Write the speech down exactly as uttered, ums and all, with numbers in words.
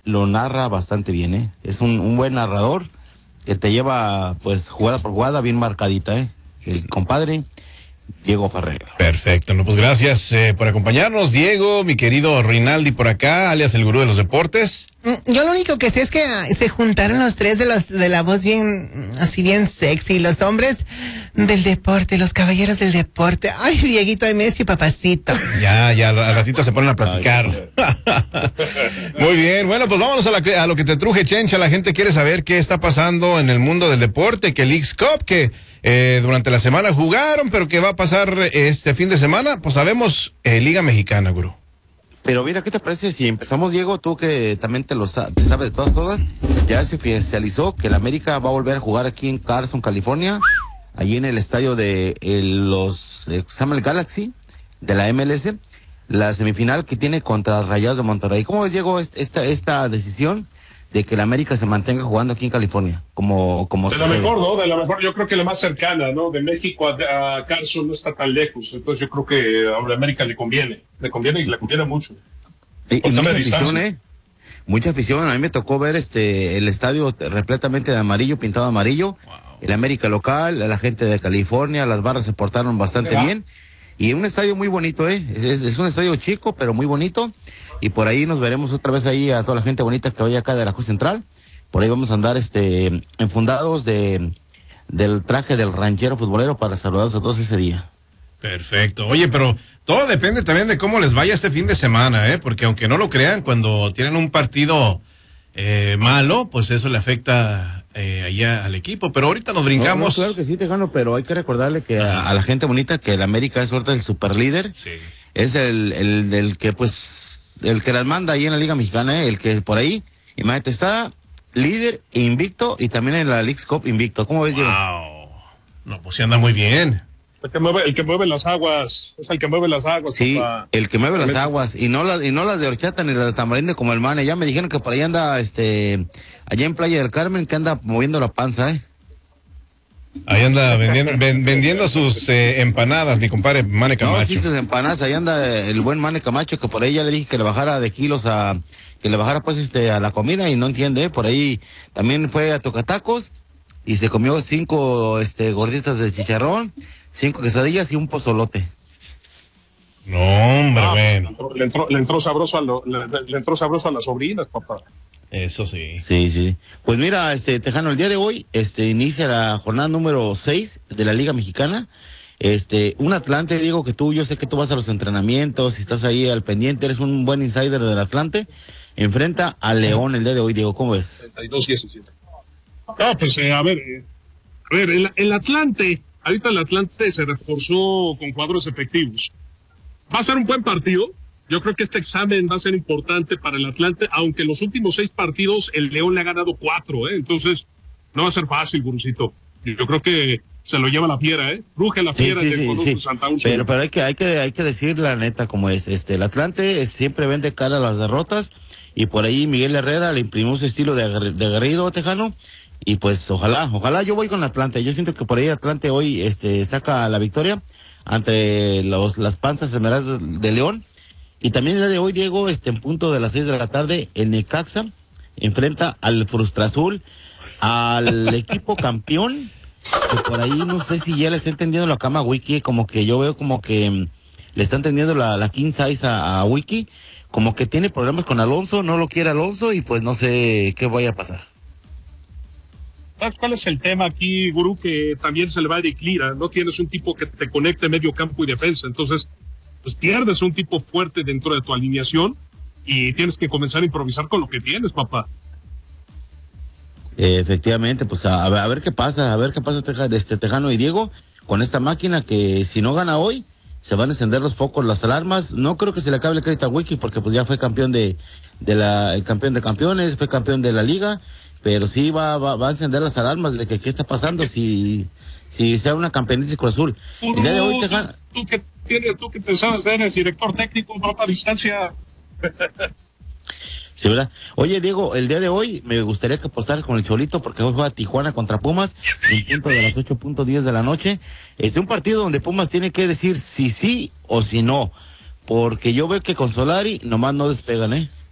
lo narra bastante bien, ¿eh? Es un, un buen narrador que te lleva, pues, jugada por jugada bien marcadita, ¿eh? El compadre Diego Ferreira. Perfecto, no, pues gracias eh, por acompañarnos, Diego, mi querido Rinaldi por acá, alias el gurú de los deportes. Yo lo único que sé es que uh, se juntaron los tres de los de la voz bien, así bien sexy, los hombres del deporte, los caballeros del deporte. Ay, Dieguito, ay, Messi, papacito. Ya, ya, al ratito se ponen a platicar. Muy bien, bueno, pues vámonos a, la, a lo que te truje, Chencha. La gente quiere saber qué está pasando en el mundo del deporte, que el Leagues Cup, que eh, durante la semana jugaron, pero que va a pasar este fin de semana, pues sabemos, eh, Liga Mexicana, gurú. Pero mira, ¿qué te parece si empezamos, Diego? Tú que también te lo te sabes de todas, todas. Ya se oficializó que el América va a volver a jugar aquí en Carson, California, allí en el estadio de el, los, eh, se llama el Galaxy, de la M L S, la semifinal que tiene contra Rayados de Monterrey. ¿Cómo ves, Diego, esta, esta decisión de que el América se mantenga jugando aquí en California? Como, como de la sucede? mejor, ¿no? De la mejor, yo creo que la más cercana, ¿no? De México a, a Carson no está tan lejos, entonces yo creo que a la América le conviene, le conviene y le conviene mucho. Sí, y mucha afición, ¿eh? Mucha afición. A mí me tocó ver este el estadio repletamente de amarillo, pintado de amarillo. Wow. El América local, la gente de California, las barras se portaron bastante bien. Y un estadio muy bonito, ¿eh? Es, es un estadio chico, pero muy bonito. Y por ahí nos veremos otra vez ahí a toda la gente bonita que vaya acá de la Cruz Central. Por ahí vamos a andar este enfundados de del traje del ranchero futbolero para saludarlos a todos ese día. Perfecto. Oye, pero todo depende también de cómo les vaya este fin de semana, ¿eh? Porque aunque no lo crean, cuando tienen un partido eh, malo, pues eso le afecta eh, allá al equipo. Pero ahorita nos brincamos. No, no, claro que sí, Tejano, pero hay que recordarle que a, a la gente bonita que el América es ahorita el super líder. Sí. Es el, el del que, pues, el que las manda ahí en la Liga Mexicana, ¿eh? El que por ahí, imagínate, está líder invicto y también en la Leagues Cup invicto. ¿Cómo ves, Diego? Wow. No, pues sí anda muy bien. El que mueve, el que mueve las aguas, es el que mueve las aguas. Sí, papá. El que mueve las aguas, y no las, y no las de horchata ni las de tamarindo como el Mane. Ya me dijeron que por ahí anda, este, allá en Playa del Carmen, que anda moviendo la panza, ¿eh? Ahí anda vendiendo, ven, vendiendo sus eh, empanadas, mi compadre Mane Camacho. No, sí, sus empanadas, ahí anda el buen Mane Camacho, que por ahí ya le dije que le bajara de kilos a, que le bajara pues este a la comida y no entiende, ¿eh? Por ahí también fue a Tocatacos y se comió cinco, este, gorditas de chicharrón, cinco quesadillas y un pozolote. No, hombre, ah, bueno. Le entró, le entró sabroso a lo, le, le entró sabroso a las sobrinas, papá. Eso sí. Sí, sí. Pues mira, este, Tejano, el día de hoy, este, inicia la jornada número seis de la Liga Mexicana. Este, un Atlante, Diego, que tú, yo sé que tú vas a los entrenamientos, si estás ahí al pendiente, eres un buen insider del Atlante, enfrenta a León el día de hoy, Diego, ¿cómo ves? treinta y dos diecisiete. Ah, pues, eh, a ver, eh, a ver, el, el Atlante, ahorita el Atlante se reforzó con cuadros efectivos. Va a ser un buen partido. Yo creo que este examen va a ser importante para el Atlante, aunque en los últimos seis partidos el León le ha ganado cuatro, ¿eh? Entonces, no va a ser fácil, Gurucito. Yo creo que se lo lleva la fiera, ¿eh? Ruge la fiera sí, de sí, sí, sí. Santa Úrsula. Pero, pero hay que, hay que, hay que decir la neta como es. Este, el Atlante siempre vende cara a las derrotas y por ahí Miguel Herrera le imprimió su estilo de, aguer, de aguerrido, Tejano. Y pues ojalá, ojalá yo voy con Atlante. Yo siento que por ahí Atlante hoy este saca la victoria ante los las panzas esmeraldas de León. Y también el día de hoy, Diego, este en punto de las seis de la tarde, el Necaxa enfrenta al Frustrazul, al equipo campeón, que por ahí no sé si ya le está entendiendo la cama a Wiki, como que yo veo como que um, le está entendiendo la, la king size a, a Wiki, como que tiene problemas con Alonso, no lo quiere Alonso y pues no sé qué vaya a pasar. ¿Cuál es el tema aquí, Gurú? Que también se le va a declirar. No tienes un tipo que te conecte medio campo y defensa. Entonces, pues pierdes un tipo fuerte dentro de tu alineación y tienes que comenzar a improvisar con lo que tienes, papá. Eh, efectivamente, pues a, a ver qué pasa, a ver qué pasa Teja, este Tejano y Diego con esta máquina que si no gana hoy, se van a encender los focos, las alarmas. No creo que se le acabe el crédito a Wiki porque pues ya fue campeón de, de la, el campeón de campeones, fue campeón de la liga. Pero sí va, va, va a encender las alarmas de que qué está pasando si, si sea una campeonitis Cruz Azul. El día de hoy te gana. Tú, tú, que tienes, tú que te sabes, eres director técnico, no a distancia. Sí, ¿verdad? Oye, Diego, el día de hoy me gustaría que apostaras con el Cholito porque hoy juega Tijuana contra Pumas en punto de las ocho punto diez de la noche. Es un partido donde Pumas tiene que decir si sí o si no, porque yo veo que con Solari nomás no despegan, ¿eh?